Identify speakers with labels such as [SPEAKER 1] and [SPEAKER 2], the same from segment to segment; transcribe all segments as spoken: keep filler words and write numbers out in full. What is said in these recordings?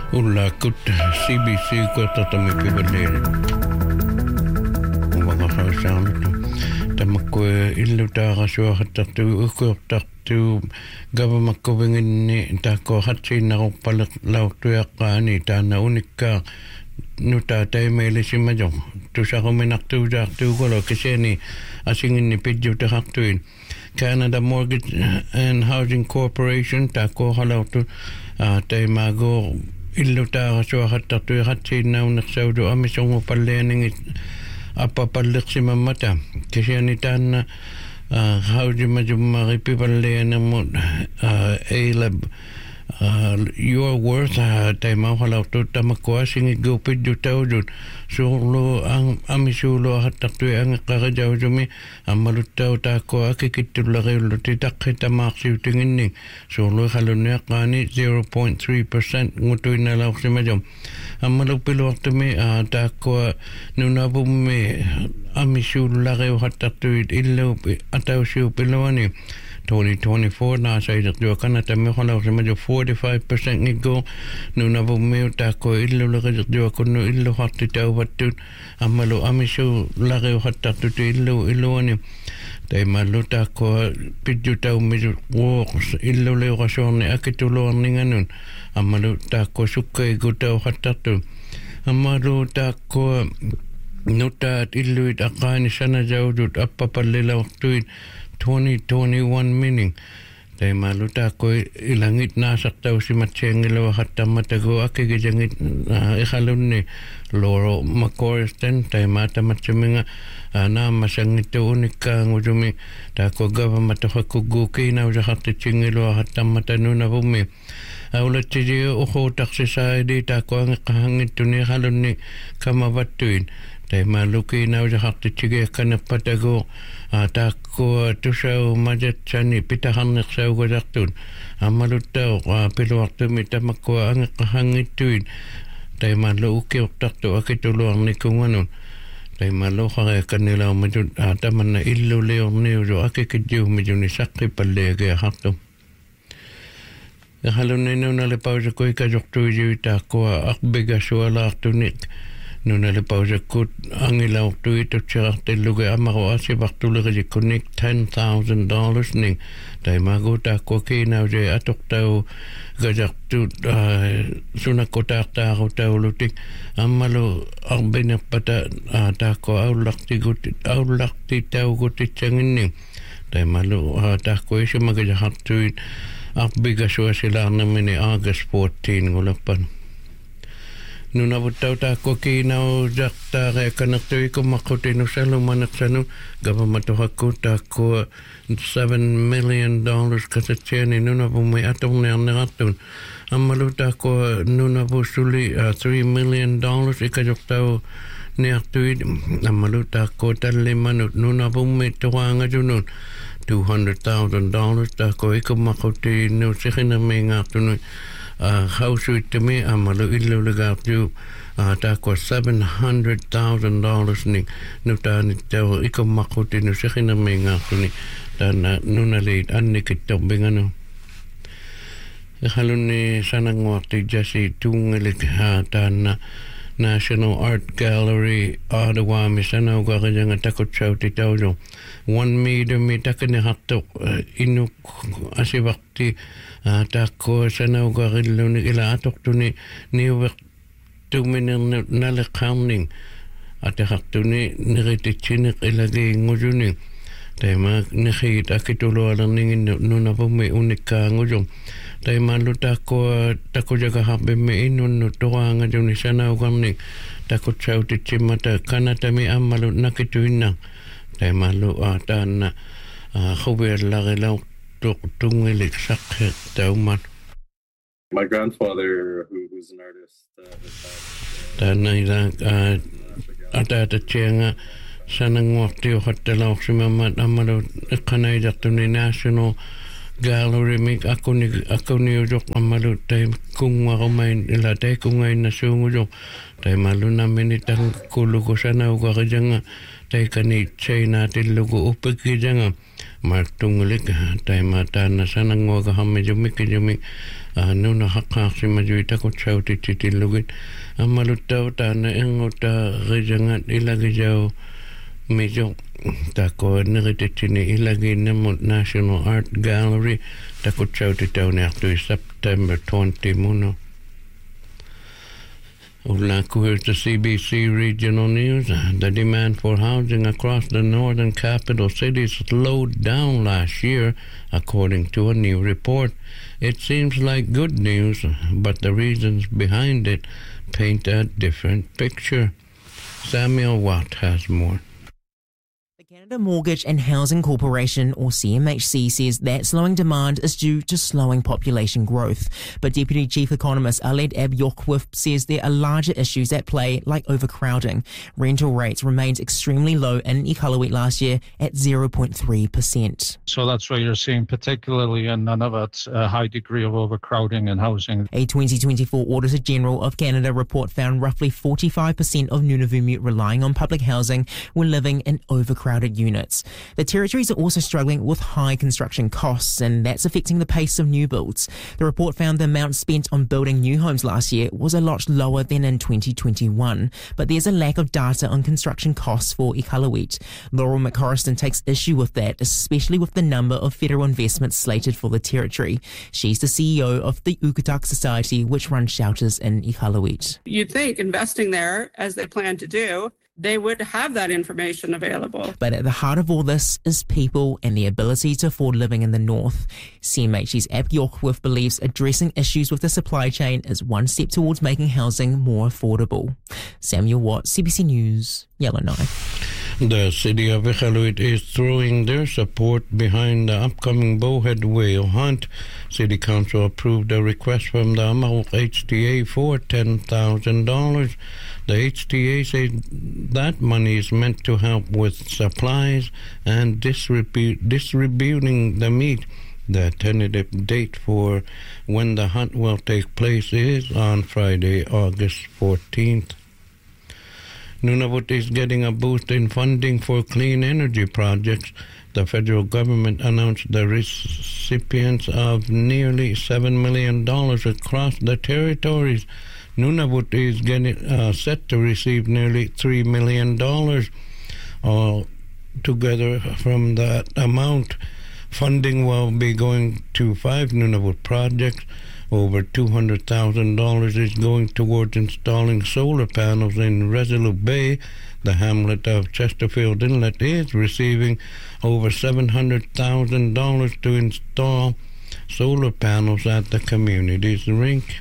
[SPEAKER 1] Ulla kut C B C ko tatami pibalere. Mga kausam ito. Tamak ko illu taga suwa hatatu ukur tatu gaba makubingin ni tako hatsi na kong palat lau tuyakani ta na unika nuta tayo may lisi majong. Tu sa kuminak tu jak tu kolo kasi ni asingin ni pidyo takaktuin. Canada Mortgage and Housing Corporation tako halaw tu tayo mago illu taga suwa hatatu hatsi na unak saudo amisong upalening apa palik si mamata kasi anitan na hauji majumari pipalean mo A-Lab your worth tayo mahalaw to tamakwa singi gupid yu tao jud sulo ang amisulo hataktuy ang kakajaw jumi ang malutaw tako akikitulari lutitak hitamak siutingin ni sulo halunyak kani zero point three percent ngutoy na law si majum ang malupilo tumi tako nunabumi amisulo lari hataktuy ilaw ataw siyo pilawani twenty twenty-four na sa idak dua kana tami khala sa medyo forty-five percent ngigo nuna bumeo tako illo laga dua kuno illo hatti tau batut amalo amiso laga hatta tu illo illo ani tay malo tako pidju tau medyo works illo le rasone akitulo ninganun amalo tako sukai go tau hatta tu amalo tako nota illo it akani sana jaudut appa pallela waktuin twenty twenty-one meaning tay maluta ko ilangit na saktaw si matchengelo hatta matago akigejangit ihalun ni loro makorsten tay mata matcheminga na masangito unika ngujumi ta ko gava matafa kuguki na uja hatta chingelo hatta matanuna bumi awla tiji uho taksi saidi ta ko ang kahangit ni halun ni kamabatuin tay maluki na uja hatta chige kana patago tako tusau majat chani pitahan naksau godaktun amalutau piluaktu mita makwa ang kahangituin tay malu uki takto akituluang ni kunganun tay malu kaya kanila majud ataman na illu leong niyo akikidyo medyo ni sakri palege hakto halun nino nalipaw sa ko'y kajoktu yu tako akbiga suwala aktunik nuna le pausa kut ang ilaw tu ito tiyak te lugar amako asi baktu le kaji kunik ten thousand dollars ning tay maguta ko kinaw je atok tau gajak tu sunak kotak tau tau lutik amalo ang benak pata tako aulak ti gutit aulak ti tau gutit changin ning tay malo tako isi magajak tu akbiga suwa sila namin ni August fourteen ngulapan nuna butaw ta ko kinaw jakta kaya kanaktoy ko makutino sa lumanak sa no gaba matuha ko ta ko seven million dollars kasatsyani nuna po may atong na nakatun ang maluta ko nuna po suli three million dollars ikajoktaw ni aktuid ang maluta ko talimanot nuna po may tuwa nga junun two hundred thousand dollars ta ko ikamakutino sa kinamay nga tunay hausu itami amalu illu lagatu tako seven hundred thousand dollars ni nuta ni tau iko makuti no sekina menga kuni dan nuna leid anni kitong bengano halun ni sanang wakti jasi tungelik tan National Art Gallery Ottawa misana uga kajang takot sa uti tawdo one meter mi takin ni hatok inuk asibakti tako sana uga kilo ni ila atok tu ni niwak tu minang nalakhamning at hakto ni niritichinik ilagay ngujuning tayo mag nakita kitulo alang ningin nuna po may unik ka ngujong tayo maluta ko tako jaga hape me inun nutuwa nga jong ni sana ukam ni takot sa utichimata kanata mi amalut na kituin na tayo malu ata na kuwer laki lang tungilik sakit tayo man.
[SPEAKER 2] My grandfather, who who's an artist, uh,
[SPEAKER 1] tayo na ilang ata ata siya nga sanang wakti o katalaw si mamat amalut ikanay dakto ni National Gallery mig ako ni ako ni ujok amalut tayo kung makumain ila tayo kung ngayon na sungujok tayo malo namin itang kulo ko sana uga ka dyan nga taikani China tilugu upikijanga martungulik taimata na sanangoga hamijumikijumi nuna hakasi majuita ko chauti titilugin amalutau tana engota rijangat ilagijau Mijo tako niritichini ilagi nemut National Art Gallery tako chauti taunaktu September twentieth muno. Ulaku, here's the C B C Regional News. The demand for housing across the northern capital cities slowed down last year, according to a new report. It seems like good news, but the reasons behind it paint a different picture. Samuel Watt has more.
[SPEAKER 3] The Canada Mortgage and Housing Corporation, or C M H C, says that slowing demand is due to slowing population growth. But Deputy Chief Economist Aled Ab-Yorkwith says there are larger issues at play, like overcrowding. Rental rates remained extremely low in Iqaluit last year at zero point three percent.
[SPEAKER 4] So that's why you're seeing, particularly in Nunavut, a high degree of overcrowding in housing.
[SPEAKER 3] A twenty twenty-four Auditor General of Canada report found roughly forty-five percent of Nunavummiut relying on public housing were living in overcrowded units. The territories are also struggling with high construction costs, and that's affecting the pace of new builds. The report found the amount spent on building new homes last year was a lot lower than in twenty twenty-one, but there's a lack of data on construction costs for Iqaluit. Laurel McCorriston takes issue with that, especially with the number of federal investments slated for the territory. She's the C E O of the Ukutak Society, which runs shelters in Iqaluit.
[SPEAKER 5] You'd think investing there, as they plan to do, they would have that information available.
[SPEAKER 3] But at the heart of all this is people and the ability to afford living in the north. C M H's Ab-Yorkwith believes addressing issues with the supply chain is one step towards making housing more affordable. Samuel Watt, C B C News, Yellowknife.
[SPEAKER 1] The city of Iqaluit is throwing their support behind the upcoming bowhead whale hunt. City Council approved a request from the Amahawk H T A for ten thousand dollars. The H T A says that money is meant to help with supplies and distribu- distributing the meat. The tentative date for when the hunt will take place is on Friday, August fourteenth. Nunavut is getting a boost in funding for clean energy projects. The federal government announced the recipients of nearly seven million dollars across the territories. Nunavut is getting uh, set to receive nearly three million dollars. All together from that amount, funding will be going to five Nunavut projects. Over two hundred thousand dollars is going towards installing solar panels in Resolute Bay. The hamlet of Chesterfield Inlet is receiving over seven hundred thousand dollars to install solar panels at the community's rink.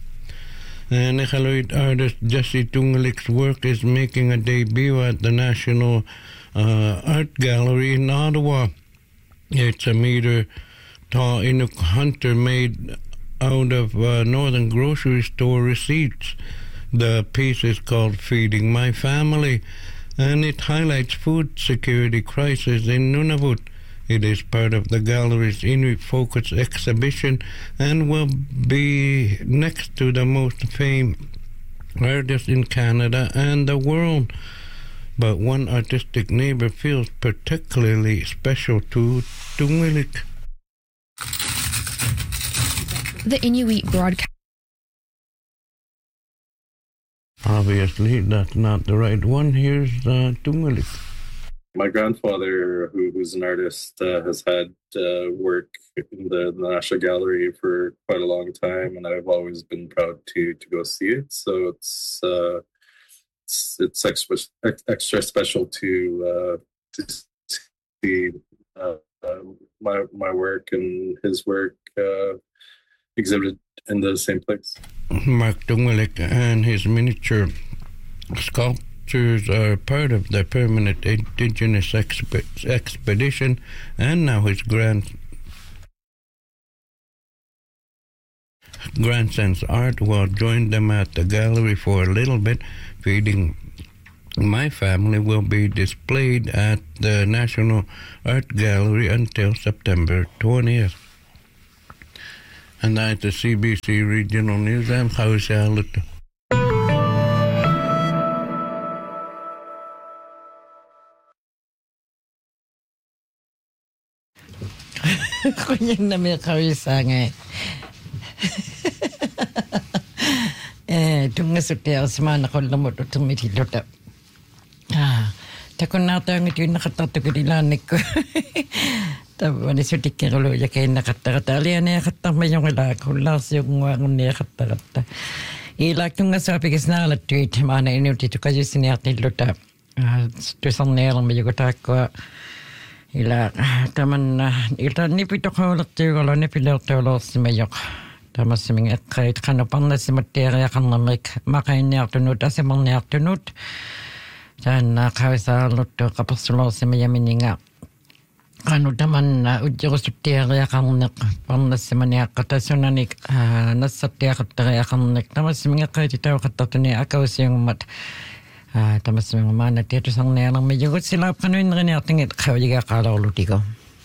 [SPEAKER 1] And Iqaluit artist Jesse Tungalik's work is making a debut at the National uh, Art Gallery in Ottawa. It's a meter tall Inuk hunter made out of uh, Northern Grocery Store receipts. The piece is called Feeding My Family, and it highlights food security crisis in Nunavut. It is part of the gallery's Inuit Focus exhibition and will be next to the most famous artists in Canada and the world. But one artistic neighbor feels particularly special to Tungilik.
[SPEAKER 6] The Inuit broadcast.
[SPEAKER 1] Obviously, that's not the right one. Here's uh, Tungilik.
[SPEAKER 2] My grandfather, who, who's an artist, uh, has had uh, work in the, the National Gallery for quite a long time, and I've always been proud to to go see it. So it's uh, it's, it's extra, extra special to uh, to see uh, uh, my my work and his work Uh, exhibited in the same place.
[SPEAKER 1] Mark Tungilik and his miniature sculptures are part of the permanent Indigenous exp- expedition, and now his grand grandson's art will join them at the gallery for a little bit. Feeding My Family will be displayed at the National Art Gallery until September twentieth. And that's the C B C Regional News. I'm Hausa Aluto.
[SPEAKER 7] Kunin na may kawisa nga. Eh, tunga sa tiya sa mga nakulamot o tumitilota. Ah, takon na tayo ngiti nakatatagulilanik ko. Tama ni sa tikiro ya kay nakatakata. Aliyan niya katama yung ilak. Hulas yung wangon niya katakata. Ilak tunga sa pigis na alat tweet. Mana inuti to kayo siniyat nilota. Tu sang nelang medyo ko. Ilak. Taman na. Ita nipito ko ulat tiyo. Wala nipilo tiyo los si mayok. Tama si mga kahit kanapan na si materia kan na makain niya tunod. Asi mang niya tunod. Dan nakawisa luto kapasulo si mayamin nga. Kano daman na ujyo sa teria kan na pan na si manya katasunanik nasa teria kataya kan na tama si mga kahit itaw katatuni akaw siyang mat. Tama si mga mana tito sang niya lang medyo sila kanuin rin natin it kawiga kalaw lutiko.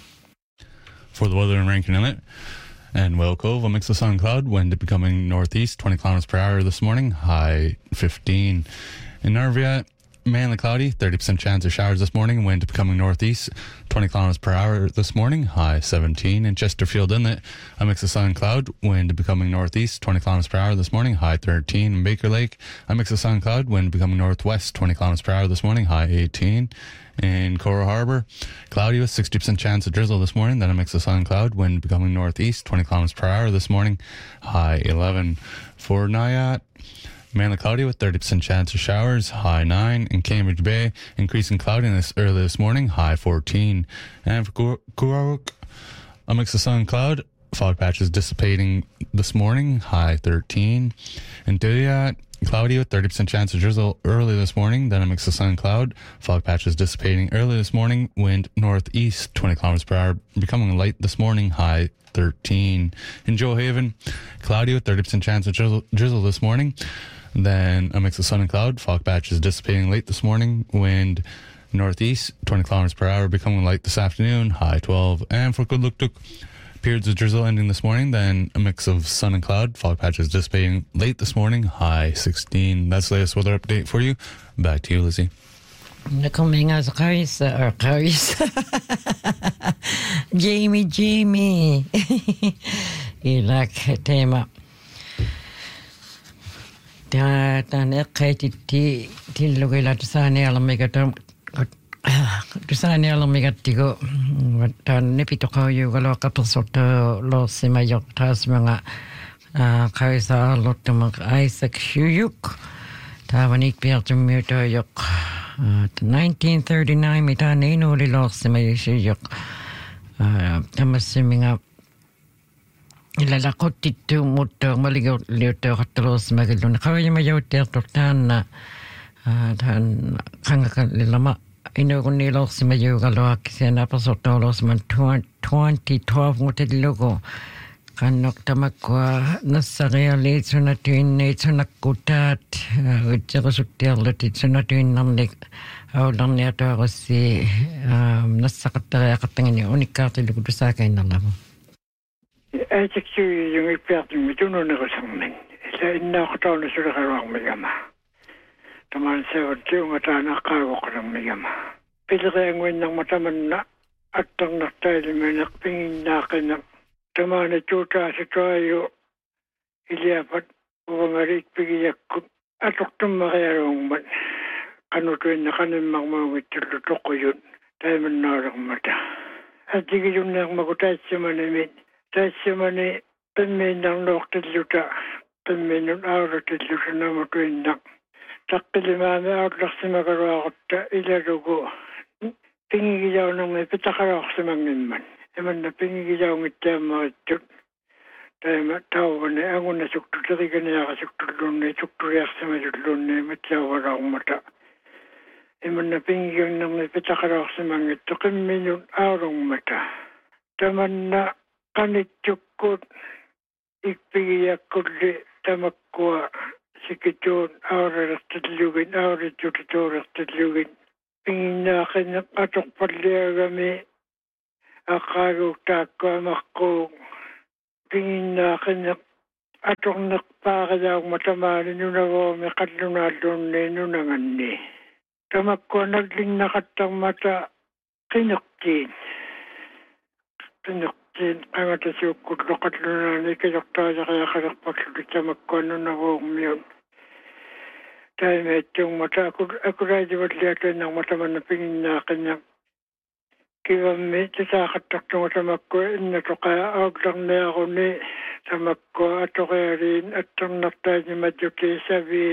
[SPEAKER 8] For the weather in Rankin Inlet and Whale Cove, a mix of sun and cloud, wind becoming northeast, twenty kilometers per hour this morning, high fifteen. In Narvia, mainly cloudy, thirty percent chance of showers this morning, wind becoming northeast, twenty kilometers per hour this morning, high seventeen. In Chesterfield Inlet, a mix of sun and cloud, wind becoming northeast, twenty kilometers per hour this morning, high thirteen. In Baker Lake, a mix of sun and cloud, wind becoming northwest, twenty kilometers per hour this morning, high eighteen. In Coral Harbour, cloudy with sixty percent chance of drizzle this morning, then a mix of sun and cloud, wind becoming northeast, twenty kilometers per hour this morning, high eleven. For Nyaat, mainly cloudy with thirty percent chance of showers, high nine. In Cambridge Bay, increasing cloudiness early this morning, high fourteen. And for Kuraruk, a mix of sun and cloud, fog patches dissipating this morning, high thirteen. In Diliat, cloudy with thirty percent chance of drizzle early this morning, then a mix of sun and cloud, fog patches dissipating early this morning, wind northeast, twenty kilometers per hour, becoming light this morning, high thirteen. In Joe Haven, cloudy with thirty percent chance of drizzle, drizzle this morning, then a mix of sun and cloud, fog patches dissipating late this morning, wind northeast, twenty kilometers per hour, becoming light this afternoon, high twelve. And for Goodluktuk, periods of drizzle ending this morning, then a mix of sun and cloud, fog patches dissipating late this morning, high sixteen. That's the latest weather update for you. Back to you, Lizzie.
[SPEAKER 7] Nakuminga sa kawisa, or kawisa. Jamie, Jamie. Ilak tema. Ta ta ne kaiti ti ti lugila tsani ala megatam. Tsani ala megatigo. Ta ne pitoko yu galo kapasoto lo simayok tas mga kawisa lotamak Isaac Shuyuk. Ta wanik piatum muto yok. nineteen thirty-nine mita nino lilo simayo Shuyuk. Tamas siminga ilalakot tito motor maligaw liuto katalos magalun kawaya mayaw tertotan na tan kangakan lilama ino kun nilo simayo galoak siya napasotolos man twenty twelve ngutit logo kanok tamakwa nasariali na tuin na nakutat utsa sutiarlatit na tuin namlik awlang niya to ako si nasakatara katangin yung unikati lukudo sa akin na labo.
[SPEAKER 9] Isaac Shuyuk yung ipiatin mo tuno na kasangmin. Isa ina kataw na sila karang mayama. Taman sa yung atana kago ka ng mayama. Pilakayangwin ng mataman na at ang naktayli may nakpingin na akin ng taman na tuta sa tayo iliapat uwangarit pigiyak ko atok tumakayarong man. Kanutuin na kanin magmamit tututok ko yun. Tayo man narang mata. At sige yung nang magutay sa manimit. Tayo mani pammin ng noktiluta. Pammin ng auratiluta na matuin na. Takpilimami outlak sa magarawakot ta ilarugo. Pingigilaw nang may pitakarawak sa mangin man. Eman na pingigilaw ng ita mga tut. Tayo matawa na ako na sukto. Taki ka na yakasukto doon na sukto yak sa madulun na matyawa raw mata. Eman na pingigilaw nang may pitakarawak sa mangin. Takin yung arong mata. Taman na kanitsukot ikpigiyak kuli tamakwa sikitun aura rastalugin aura jutito rastalugin pingin na akin ng atok palyagami akaro tako amakko pingin na akin ng atok nakpakadaw matamanin yun ako may katlunadon na yun nangan ni tamakwa nagling nakatang mata kinuktin pinuk tin angata siukkut loqatluna nikajortaajaqayaqalерпарлу tamakkuannunnaruumiun taimeettung mata akuraajivallиатуиннарматаманна пигиннаақинна кивамми тисаақаттартуга тамаккуа иннатоқаа аутларниаруни тамаккуа аториалиин атторнартаажиматжукисави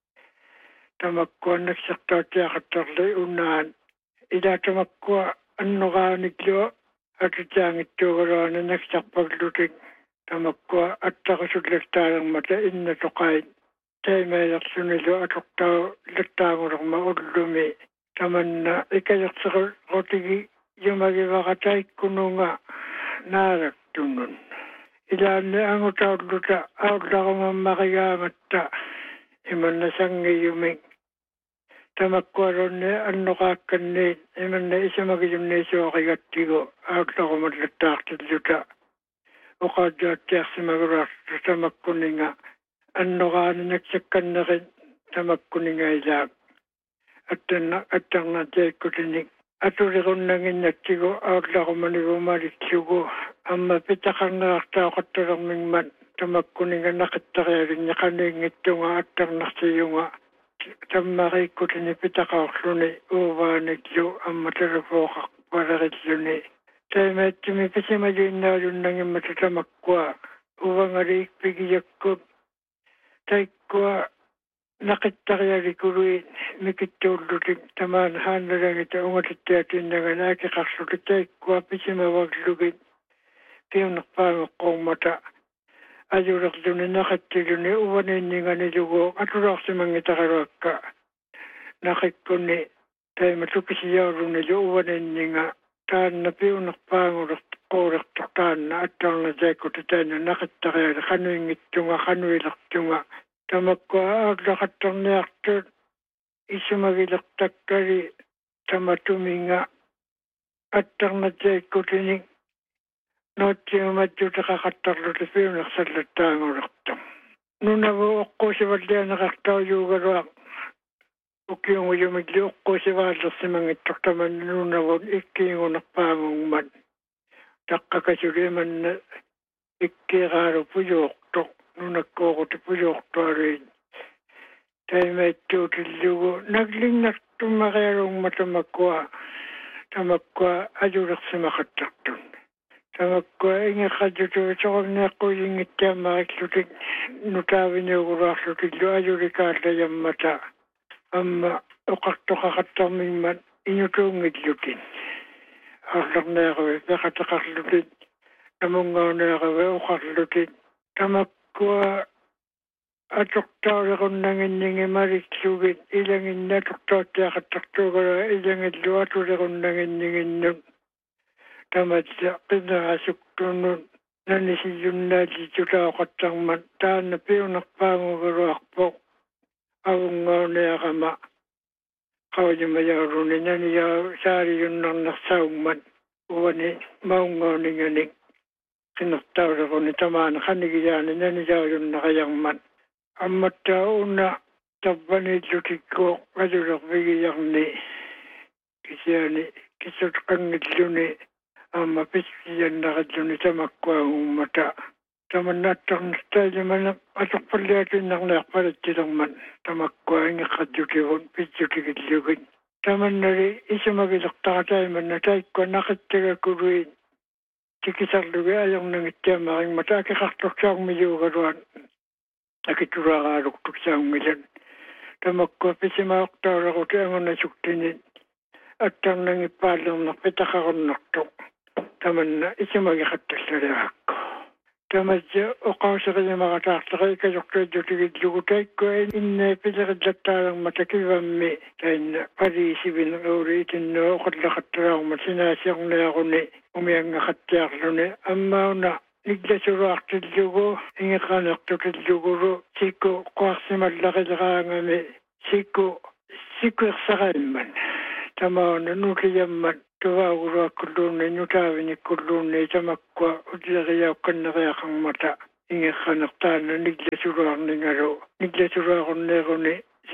[SPEAKER 9] тамаккуаннаксертаатиақаттарли унаан ила тамаккуа аннорааниклуа атутаангиттуугалуана наксарпаглутик тамаккуа аттарисуллактаалермата иннатоқаит таймаалерсунилу атортаа латтаагулерма уллуми таманна икаерсеру ротиги юмагиваратаиккунунга наалактуннун илаанне ангутауллута аулларамаммаригааматта иманна сангиюмик тамаккуалунне аннораакканниит иманна исамагиюмнисуаригаттигу аулларамаллаттаартиллута оқааддааттиарсимагулаарту тамаккунинга аннораанинаксакканнерит тамаккунинга илаак аттанна аттарнатиаккутиник атулеруннагиннаттигу аулларуманигумалитсугу амма питақарнеартаоқаттулермингмат тамаккунинга нақиттариалиннеқаниингиттунга аттарнартиюнга таммариккутини питақаорлуни уувааниклу амма телефооқақ палериллуни таймааттими писималуиннаалуннагиммата тамаккуа увангалиик пигияккут тайккуа нақиттариаликулуи микиттууллутик тамаан хаанналагита унгатиттаатиннаганааки қарсулу тайккуа писимаваглугит пиунерпаамеққоуммата ажулерлуни нақиттилуни уваниннинганилугу атулаарсимангитагалуакка нақиккуни тайма туписиаулунилу уваниннинга таанна пиунерпаангулерт qoorertortaanna attornataakkuta taanna naqattariala qanuinngittunga qanuilertunga tamakkua aaqlaqattorniartut isumagilertakkali tamatuminga attornataakkutinik noottiumattuteqaqattorlutu piunersallattaangulertum nunavu oqqusivallianeqartaujuugaluaq ukiungujumilli oqqusivaаллерсимангитторtamанна nunavun ikkiingunerpaamungmat taqqakasulimanna ikkiiraalu pujuuqtoq nunakkuuquti pujuuqtualiin taimaittuutillugu naglinnartummarialungma tamakkua tamakkua ajulersimaqattartun tamakkua ingeqajjutu soqorniaqquyinngittaammariklutik nutaavinuugulaarlutillu ajulikaallajamata amma oqartoqaqattarmingmat inutuungillutin арнервэ пекатеқарлутит намунгааунеервэ уқарлутит тамаккуа атортаалеруннагиннигималиксугит илангинна тортааттиақаттартуугала илангиллуатулеруннагиннигиннут таматса қинерасуктуннут нанисиюннаалитутаоқаттармат таанна пиунерпаамугалуарпоқ авунгаунеерама qawajimajaaruuni naniyaa saariyunnarnersaummат uani maungauniganik qinnertauleruni tamaana qanigiyaani naniyaayunnaqayarmat ammattaa una tabbaniillutikkuoq ajulervigiyarni kisiani kisut qangilluni amma piskiyannaqilluni tamakkuagummata tamannaattarnertaajimana atoqpalliatuinnarnearpalattilerman tamakkuaingeqqatjutivun pitjutigillugit tamannali isumagilertarataaimanna taikkua naqittagakuluit tikisarlugi ajarnangittiammaringmata akiqartorsaarmiyuugaluan akitulaaraaluktuksaungilan tamakkua pisimaortauleruti angonasuktinit attarnangippaallernerpitaqarunnertuq tamanna isumagiqattallaleraakku tamatja oqauserimaratаарtariikajortuajjutigillugu inne pilerillataalermata kivammi tainna pariisivineruuriitinnu oqallaqattalaarma sinaasiorniaruni umiangaqattiarluni ammauna niglasuruartillugu ingeqanertukillugulu sikku qoarsimallaqileraangami sikku sikkuersaraimman tamauna nukiyammat tuvaaguluakkulluunni nutaavinikkulluunni tamakkua utleriauqqanneriaqarmata ingeqqanertaanna niglasuruarningalu niglasuruarunneeruni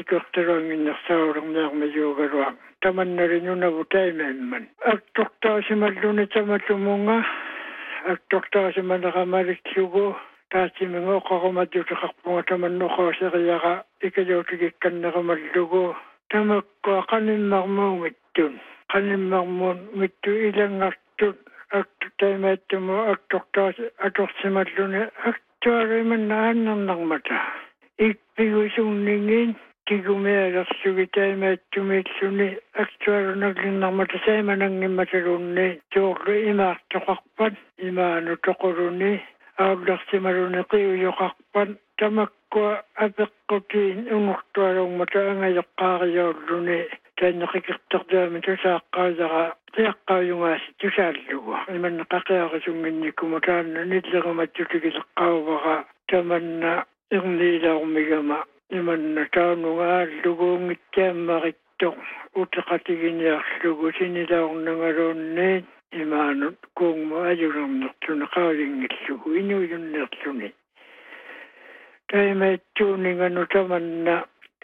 [SPEAKER 9] sikuertaluanginnersaalulerniarmayuugaluaq tamannali nunavu taimaimman attortausimalluni tamatumunga аттортаасима нақамалитсугу таатиминго қақуматутеқарпунгатаманнуқаасериара икалуутигикканнеқамаллугу тамаккуа қаниммармуунгиттун қаниммармуун митту илангартут актутаймааттуму актортааси аторсималлуни актуариманнааннарнармата икпигусуннингин кигумеалерсуги таймааттумииллуни актуарунерлиннармата сайманангимматалуунни туорлу имаартоқарпат имаану тоқулуни аулларсималуни қиуйоқарпат тамаккуа апеққутиин унгортуалууммата ангайоққаариорлуни тааннеқикертэртаами тусааққаасара тиаққааюнгаас тусааллугу иманна қақиарисунгинниккума таанна ниллеруматтутигилеққаувара таманна ирнилаармигама иманна таанунгааллугуунгитсааммариттоқ утеқатигиниарлугу синилаарнангалуунни имаанут кунгма ажулернертуна қаалингиллугу инуйуннерлуни таймааттуунингану таманна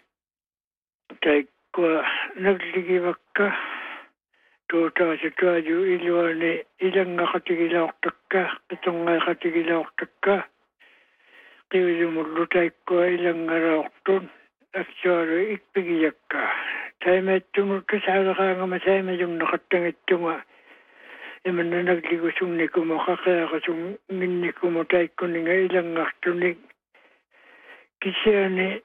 [SPEAKER 9] тайккуа наглигивакка туутааситуaju илуани илангақатигилаортакка қитонгайқатигилаортакка қиулумуллу тайккуа илангалаортун аксуалу икпигиякка таймааттунут тусаалеқаангама саамажуннеқаттангиттунга иманна наглигусунникума қақиақасун минникума тайккунинга илангартуник кисиани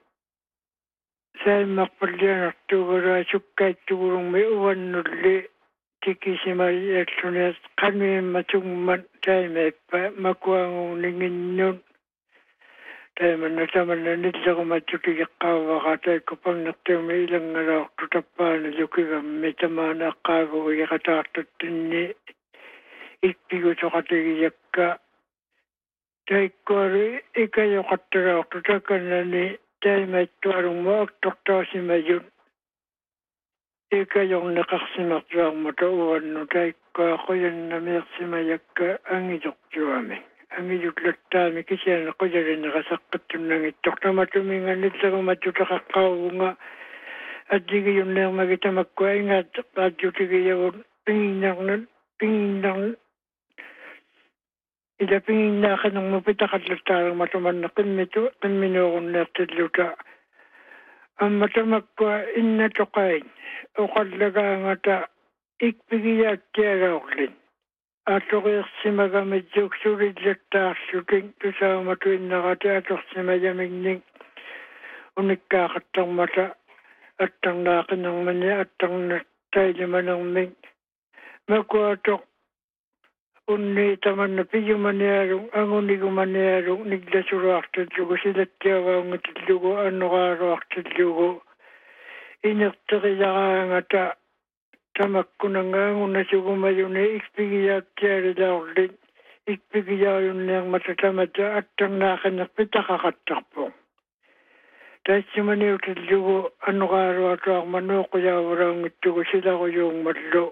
[SPEAKER 9] саиммақпаллианартугура суккааттугурумми уаннулли тикисимариаллунаас кануимматугмат таймааппа макуангуунигиннут тайманна таманна ниллеруматтутигеққаавара таиккупарнертууми илангалаорту таппаана лукигамми тамаанааққаагуи иқатаартаттинни икпигутоқатигиякка таиккуари икайоқаттараорту таканнани таймааттуалумма актортаасимажут икайорнеқарсимартуармата уанну таиккуа қуяннамиерсимаякка ангижортуами ангижутлаттаами кисиана қуялинерасаққаттуннагиттортаматуминга ниллеруматтутеқаққаавунга аддигиюннеермаги тамаккуа ингаат ааддутигиявут пингиннарнут пингиннарнут ila pinginnaaqanung mupitaqallutaarumattumanna qimmitu qimminuurunnерtиллута амматамаккуа иннатоқаин оқаллагаангата икпигиааттиагаорлин аториерсимагамитсуксулиллаттаарлутин тусааматуиннерати аторсимаямигник униккаақаттармата аттарнаақинермани аттарнаттайлиманермик макуатоқ unni tamanna piyumaniaru angunigumaниaru niglasuruartillugu silattiavaungatillugu annuqaaruartillugu inerteriaraangata tamakkunangaangunasugumayuni ikpigiyaattiarilaorlit ikpigiyaayunneermata tamata attarnaaqanerpitaqaqattarpu taassumaniutillugu annuqaaruatuarmanuuquyaavuраангитtugu silaruyuungmallu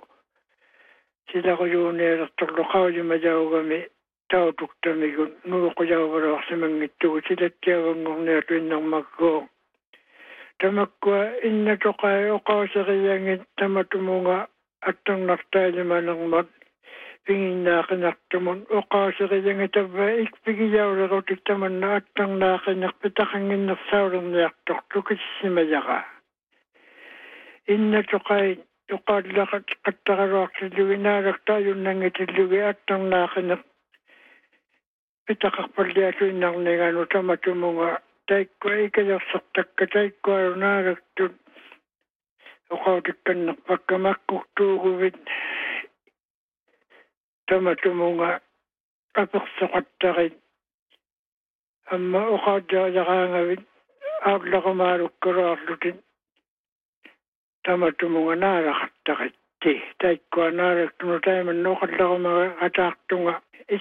[SPEAKER 9] силақуюунеэрторлоқаулимажаугами таутуктамигун нуоқуяавалуарсимангиттугу силаттиавангорнеатуиннармаккуу тамаккуа иннатоқай оқаусериангит таматумунга аттарнартаалиманермат пингиннаақинартумун оқаусериангитавва икпигияулерутик таманна аттарнаақинерпитақангиннерсаулерниарторту киссимаяра иннатоқай юқааллақат қаттагалуартиллугинаалактааюннангитиллуги аттарнаақинеқ питақарпаллиатуиннарнигану таматумунга таиккуа икалерсертакка таиккуалунаагактут оқаутикканнерпаккамаккуртуугувит таматумунга аперсоқаттарит амма оқаутяалераангавит аарлақумаалуккалуарлутит таматумунга наалақаттақитти таиккуанаалактуну таиманнооқалларумага атаартунга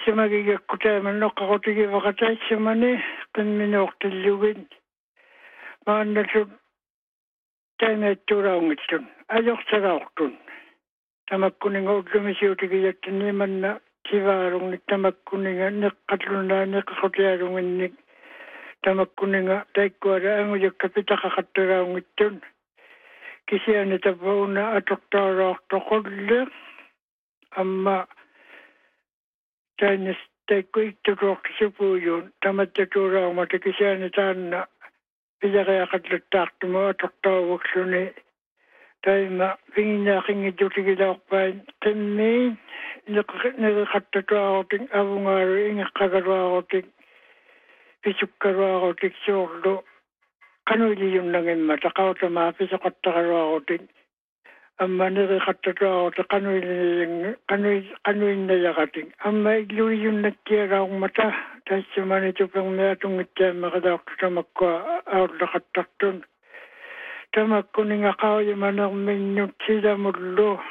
[SPEAKER 9] исимагигаккутаиманноққарутигивақатаассамани қимминуортиллугит мааннасут таимааттуулаунгитсун ажорталаортун тамаккунинга уллумисиутигияттаниманна сиваарунник тамаккунинга неққаллунаа неққарутиалунгинник тамаккунинга таиккуала ангуякка питақақаттулаунгиттун кисиани табауна атортаалаартоқулли амма Tänne sitten kuittu ruoksupujuun. Tämä tuurauma teki sen tänne. Pitää katsoa tahtumaa tottauvukseni. Tämä viinaa ringit jotenkin laupäin. Temmiin. Ne katsotaan avungaari. Inga kakaruaotin. Pisukkaruaotin suorlu. Kanuili junnangimma. Takautamaa pisukkaruaotin. Amma ne katsotaan kanuili kanuili jakatin. Amma ilui junnettiin raumata. Tässä mani tupeng mea tungittiin makadauksamakkoa audla katsottun. Tämä kuninga kaujiman on mennyt sitä mullu.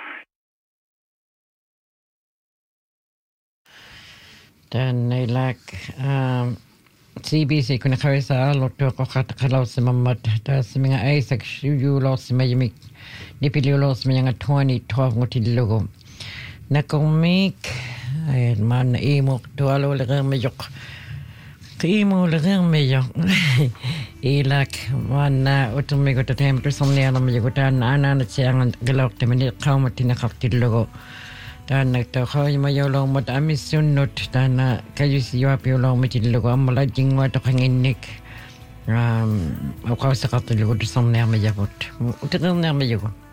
[SPEAKER 7] Tänne lääk C B C kun kawisa aloittaa kohta kalausemmat. Tässä minä Isaac juulosima ja mik nipiliulosima ja tuoni tuovmutillugu. Näkomik man imu tualulle remejok. Imulle remejok. Ilak manna utumiko tatemtu somniana mejok tan anan siangan geloktemini kaumatina kaptillugu. Tänne tohoi jolong mot amisunnut tänne kayusi juapi jolong mitillugu ammala jingwa tokanginnik. Um, au kausa kaptillugu somniana mejok. Utekerna mejok.